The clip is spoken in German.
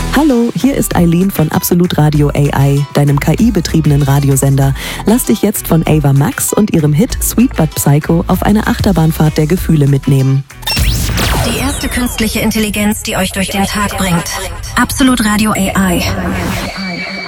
Hallo, hier ist Eileen von Absolut Radio AI, deinem KI-betriebenen Radiosender. Lass dich jetzt von Ava Max und ihrem Hit Sweet But Psycho auf eine Achterbahnfahrt der Gefühle mitnehmen. Die erste künstliche Intelligenz, die euch durch den Tag bringt. Absolut Radio AI.